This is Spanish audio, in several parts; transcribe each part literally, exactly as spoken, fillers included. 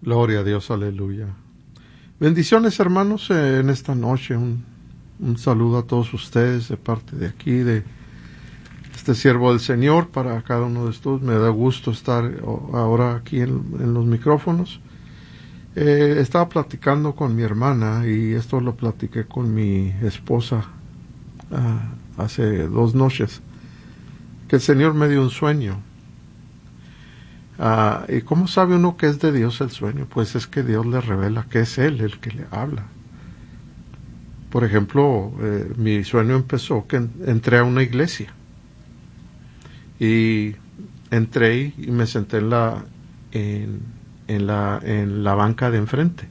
Gloria a Dios, aleluya. Bendiciones, hermanos, eh, en esta noche. Un, un saludo a todos ustedes de parte de aquí, de este siervo del Señor, para cada uno de estos. Me da gusto estar ahora aquí en, en los micrófonos. Eh, estaba platicando con mi hermana y esto lo platiqué con mi esposa uh, hace dos noches, que el Señor me dio un sueño. Uh, ¿Y cómo sabe uno que es de Dios el sueño? Pues es que Dios le revela que es Él el que le habla. Por ejemplo, eh, mi sueño empezó que en, entré a una iglesia y entré y me senté en la en, en la en la banca de enfrente.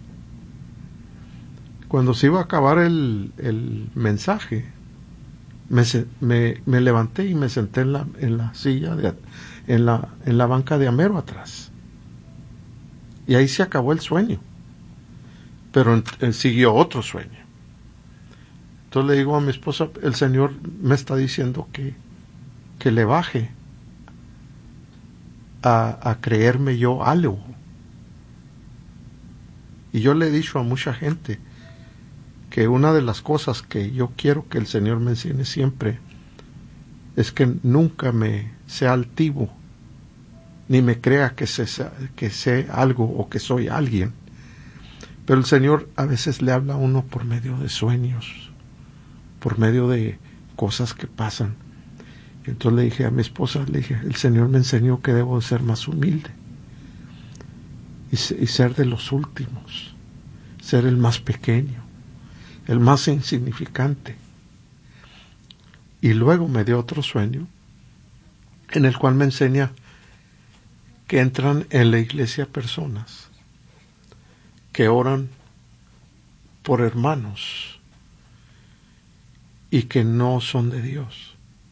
Cuando se iba a acabar el, el mensaje, me, me, me levanté y me senté en la en la silla de en la en la banca de amero atrás. Y ahí se acabó el sueño. Pero eh, siguió otro sueño. Entonces le digo a mi esposa, el Señor me está diciendo que, que le baje a, a creerme yo algo. Y yo le he dicho a mucha gente que una de las cosas que yo quiero que el Señor me enseñe siempre es que nunca me sea altivo, ni me crea que sé, que sé algo o que soy alguien. Pero el Señor a veces le habla a uno por medio de sueños, por medio de cosas que pasan. Entonces le dije a mi esposa, le dije, el Señor me enseñó que debo ser más humilde y, y ser de los últimos, ser el más pequeño, el más insignificante. Y luego me dio otro sueño en el cual me enseña que entran en la iglesia personas que oran por hermanos y que no son de Dios.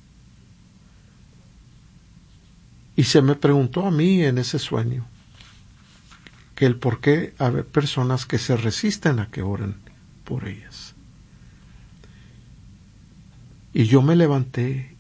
Y se me preguntó a mí en ese sueño que el por qué hay personas que se resisten a que oren por ellas. Y yo me levanté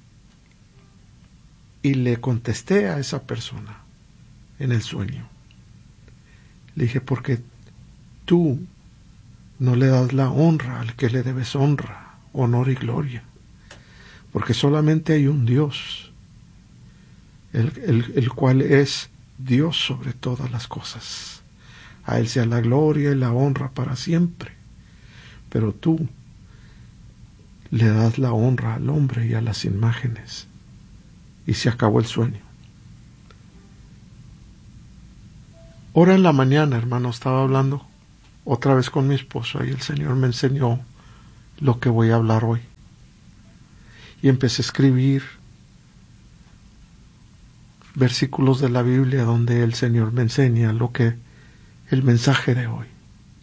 y le contesté a esa persona en el sueño. Le dije, porque tú no le das la honra al que le debes honra, honor y gloria. Porque solamente hay un Dios, el, el, el cual es Dios sobre todas las cosas. A Él sea la gloria y la honra para siempre. Pero tú le das la honra al hombre y a las imágenes. Y se acabó el sueño. Ahora en la mañana, hermano, estaba hablando otra vez con mi esposa y el Señor me enseñó lo que voy a hablar hoy. Y empecé a escribir versículos de la Biblia donde el Señor me enseña lo que el mensaje de hoy.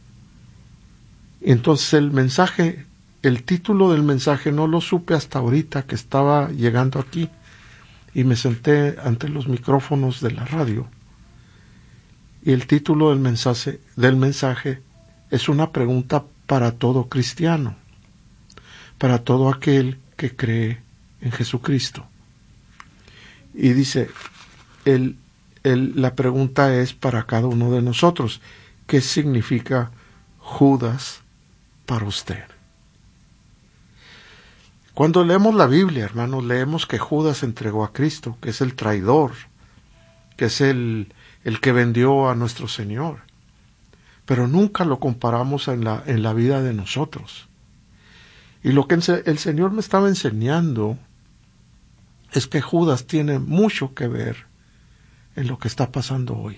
Y entonces el mensaje, el título del mensaje no lo supe hasta ahorita que estaba llegando aquí y me senté ante los micrófonos de la radio. Y el título del mensaje, del mensaje es una pregunta para todo cristiano, para todo aquel que cree en Jesucristo. Y dice, el, el, la pregunta es para cada uno de nosotros, ¿qué significa Judas para usted? Cuando leemos la Biblia, hermanos, leemos que Judas entregó a Cristo, que es el traidor, que es el, el que vendió a nuestro Señor. Pero nunca lo comparamos en la, en la vida de nosotros. Y lo que el Señor me estaba enseñando es que Judas tiene mucho que ver en lo que está pasando hoy.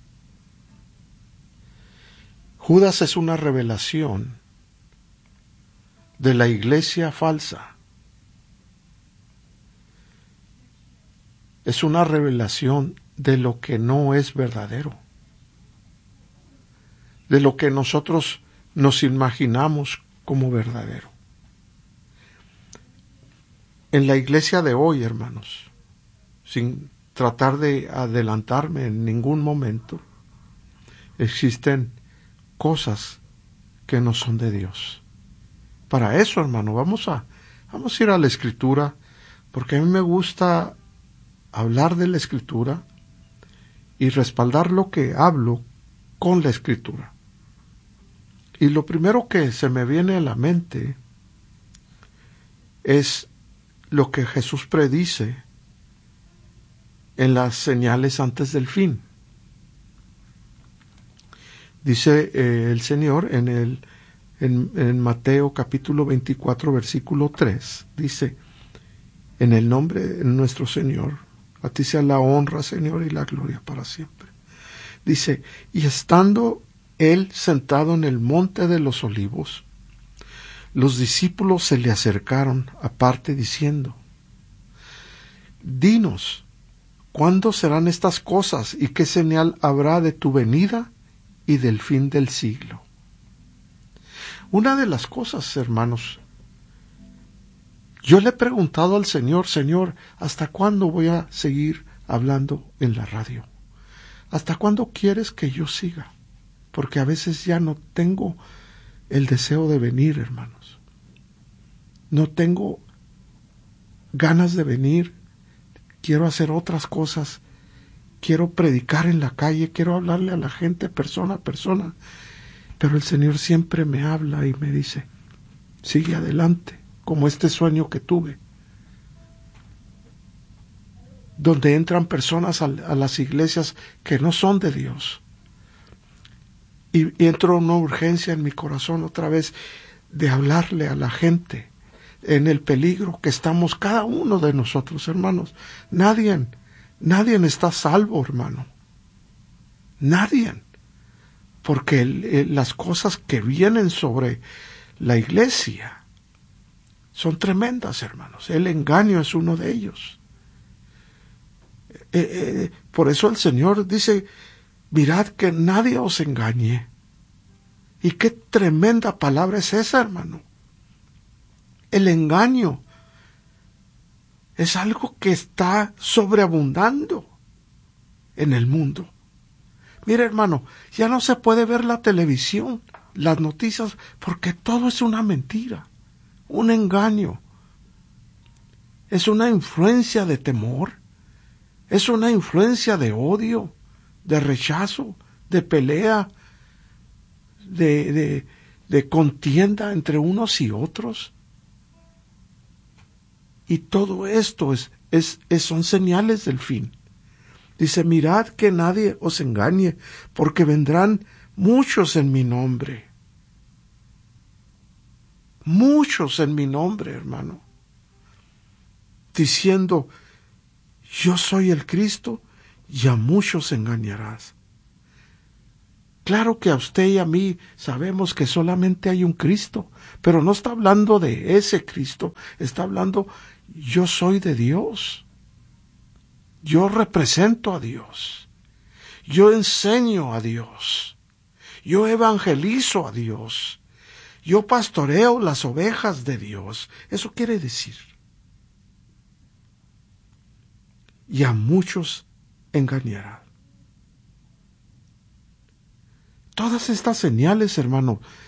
Judas es una revelación de la iglesia falsa. Es una revelación de lo que no es verdadero, de lo que nosotros nos imaginamos como verdadero. En la iglesia de hoy, hermanos, sin tratar de adelantarme en ningún momento, existen cosas que no son de Dios. Para eso, hermano, vamos a, vamos a ir a la Escritura, porque a mí me gusta hablar de la Escritura y respaldar lo que hablo con la Escritura. Y lo primero que se me viene a la mente es lo que Jesús predice en las señales antes del fin. Dice eh, el Señor en, el, en, en Mateo capítulo veinticuatro, versículo tres, dice, en el nombre de nuestro Señor, a ti sea la honra, Señor, y la gloria para siempre. Dice, y estando él sentado en el monte de los olivos, los discípulos se le acercaron aparte diciendo, dinos, ¿cuándo serán estas cosas y qué señal habrá de tu venida y del fin del siglo? Una de las cosas, hermanos, yo le he preguntado al Señor, Señor, ¿hasta cuándo voy a seguir hablando en la radio? ¿Hasta cuándo quieres que yo siga? Porque a veces ya no tengo el deseo de venir, hermanos. No tengo ganas de venir. Quiero hacer otras cosas. Quiero predicar en la calle. Quiero hablarle a la gente persona a persona. Pero el Señor siempre me habla y me dice, sigue adelante, como este sueño que tuve, donde entran personas a, a las iglesias que no son de Dios. Y, y entró una urgencia en mi corazón otra vez de hablarle a la gente en el peligro que estamos cada uno de nosotros, hermanos. Nadie, nadie está salvo, hermano. Nadie. Porque el, el, las cosas que vienen sobre la iglesia son tremendas, hermanos. El engaño es uno de ellos. Eh, eh, por eso el Señor dice, mirad que nadie os engañe. Y qué tremenda palabra es esa, hermano. El engaño es algo que está sobreabundando en el mundo. Mire, hermano, ya no se puede ver la televisión, las noticias, porque todo es una mentira, un engaño. Es una influencia de temor, es una influencia de odio, de rechazo, de pelea, de, de, de contienda entre unos y otros. Y todo esto es, es, es, son señales del fin. Dice, mirad que nadie os engañe, porque vendrán muchos en mi nombre. Muchos en mi nombre, hermano. Diciendo, yo soy el Cristo, y a muchos engañarás. Claro que a usted y a mí sabemos que solamente hay un Cristo, pero no está hablando de ese Cristo, está hablando, yo soy de Dios. Yo represento a Dios. Yo enseño a Dios. Yo evangelizo a Dios. Yo pastoreo las ovejas de Dios. Eso quiere decir. Y a muchos engañará. Todas estas señales, hermano,